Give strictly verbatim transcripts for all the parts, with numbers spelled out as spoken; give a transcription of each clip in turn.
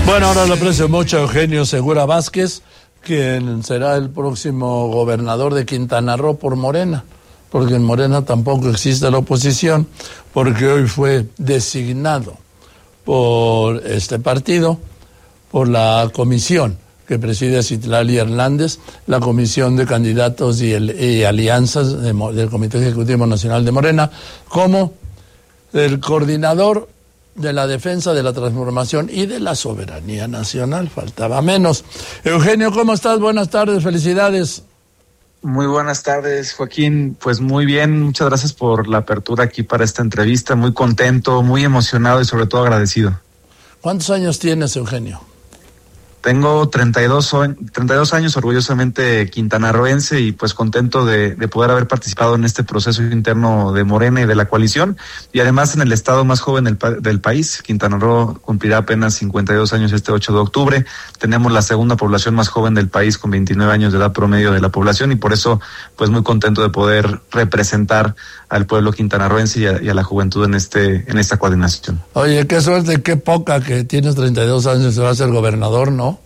Bueno, ahora le aprecio mucho a Eugenio Segura Vázquez, quien será el próximo gobernador de Quintana Roo por Morena, porque en Morena tampoco existe la oposición, porque hoy fue designado por este partido, por la comisión que preside Citlali Hernández, la comisión de candidatos y, el, y alianzas de, del Comité Ejecutivo Nacional de Morena, como el coordinador de la defensa de la transformación y de la soberanía nacional. Faltaba menos. Eugenio, ¿cómo estás? Buenas tardes, felicidades. Muy buenas tardes, Joaquín. Pues muy bien, muchas gracias por la apertura aquí para esta entrevista. Muy contento, muy emocionado y sobre todo agradecido. ¿Cuántos años tienes, Eugenio? Tengo treinta y dos años, orgullosamente quintanarroense, y pues contento de, de poder haber participado en este proceso interno de Morena y de la coalición, y además en el estado más joven del, del país. Quintana Roo cumplirá apenas cincuenta y dos años este ocho de octubre. Tenemos la segunda población más joven del país, con veintinueve años de edad promedio de la población, y por eso pues muy contento de poder representar al pueblo quintanarroense y a, y a la juventud en este en esta coordinación. Oye, qué suerte, qué poca que tienes treinta y dos años y vas a ser gobernador, ¿no?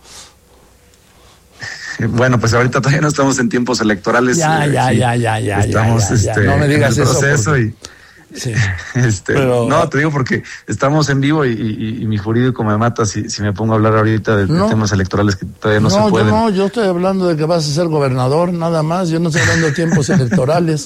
Bueno, pues ahorita todavía no estamos en tiempos electorales. Ya, eh, ya, sí, ya, ya, ya. Estamos ya, ya, este, ya. No me digas en el eso. proceso Porque... y sí. este, Pero... no, te digo porque estamos en vivo y, y, y mi jurídico me mata si, si me pongo a hablar ahorita de, no. de temas electorales que todavía no, no se pueden. Yo no, yo estoy hablando de que vas a ser gobernador, nada más. Yo no estoy hablando de tiempos electorales.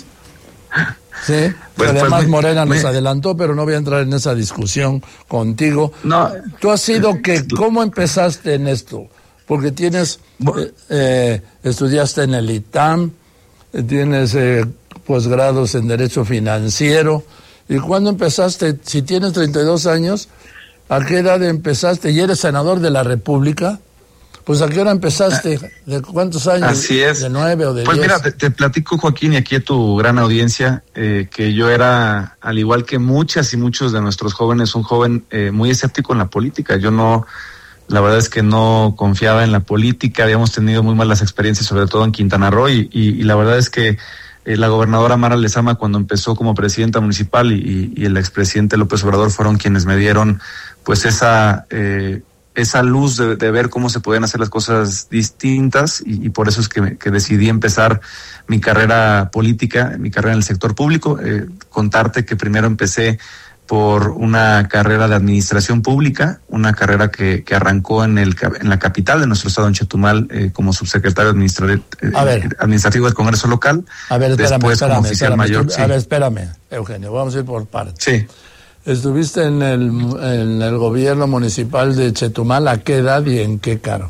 Sí, pues, además pues, Morena me, nos adelantó, pero no voy a entrar en esa discusión contigo. No. Tú has sido que, ¿cómo empezaste en esto? Porque tienes, eh, eh, estudiaste en el I T A M, tienes eh, posgrados en Derecho Financiero. ¿Y cuándo empezaste? Si tienes treinta y dos años, ¿a qué edad empezaste? ¿Y eres senador de la República? Pues ¿a qué hora empezaste? ¿De cuántos años? Así es. ¿De nueve o de pues diez? Pues mira, te, te platico, Joaquín, y aquí a tu gran audiencia, eh, que yo era, al igual que muchas y muchos de nuestros jóvenes, un joven eh, muy escéptico en la política. Yo no... La verdad es que no confiaba en la política, habíamos tenido muy malas experiencias, sobre todo en Quintana Roo, y, y, y la verdad es que eh, la gobernadora Mara Lezama, cuando empezó como presidenta municipal, y, y el expresidente López Obrador fueron quienes me dieron pues esa eh, esa luz de, de ver cómo se podían hacer las cosas distintas, y, y por eso es que, que decidí empezar mi carrera política, mi carrera en el sector público. Eh, contarte que primero empecé por una carrera de administración pública, una carrera que, que arrancó en el en la capital de nuestro estado, en Chetumal, eh, como subsecretario administrativo, eh, administrativo del Congreso local. A ver, espérame, después espérame, como oficial espérame, mayor. Tú, sí. A ver, espérame, Eugenio, vamos a ir por partes. Sí. ¿Estuviste en el, en el gobierno municipal de Chetumal? ¿A qué edad y en qué cargo?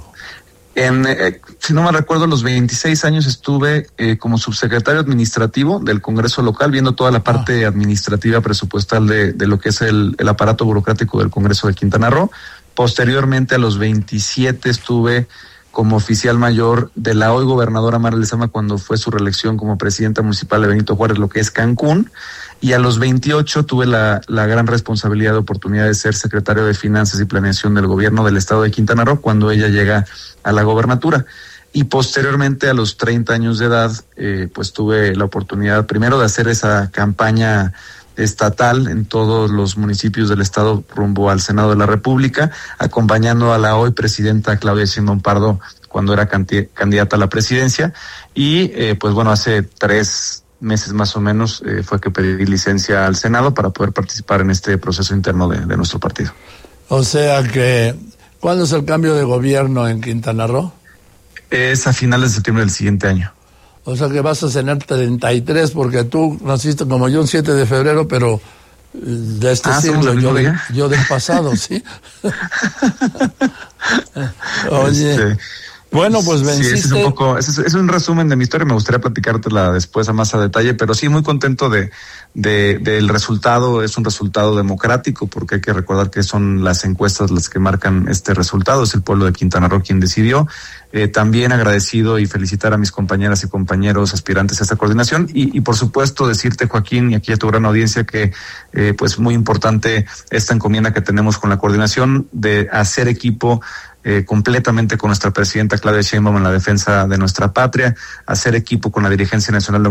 En, eh, si no me recuerdo, a los veintiséis años estuve eh, como subsecretario administrativo del Congreso local, viendo toda la parte ah. administrativa presupuestal de, de lo que es el, el aparato burocrático del Congreso de Quintana Roo. Posteriormente, a los veintisiete, estuve como oficial mayor de la hoy gobernadora Mara Lezama cuando fue su reelección como presidenta municipal de Benito Juárez, lo que es Cancún. Y a los veintiocho tuve la, la gran responsabilidad de oportunidad de ser secretario de Finanzas y Planeación del gobierno del estado de Quintana Roo cuando ella llega a la gobernatura. Y posteriormente, a los treinta años de edad, eh, pues tuve la oportunidad primero de hacer esa campaña estatal en todos los municipios del estado rumbo al Senado de la República, acompañando a la hoy presidenta Claudia Sheinbaum Pardo cuando era candidata a la presidencia. Y eh, pues bueno, hace tres meses más o menos eh, fue que pedí licencia al Senado para poder participar en este proceso interno de, de nuestro partido. O sea que, ¿cuándo es el cambio de gobierno en Quintana Roo? Es a finales de septiembre del siguiente año. O sea que vas a tener treinta y tres, porque tú naciste como yo un siete de febrero, pero de este ah, siglo, yo, de, yo del pasado, ¿sí? Oye... Este... Bueno, pues venciste. Sí, ese es un poco, ese es, es un resumen de mi historia. Me gustaría platicártela después a más a detalle, pero sí muy contento de, de, del resultado. Es un resultado democrático, porque hay que recordar que son las encuestas las que marcan este resultado. Es el pueblo de Quintana Roo quien decidió. Eh, también agradecido y felicitar a mis compañeras y compañeros aspirantes a esta coordinación, y, y por supuesto decirte, Joaquín, y aquí a tu gran audiencia, que eh, pues muy importante esta encomienda que tenemos con la coordinación de hacer equipo Eh, completamente con nuestra presidenta Claudia Sheinbaum en la defensa de nuestra patria, hacer equipo con la dirigencia nacional de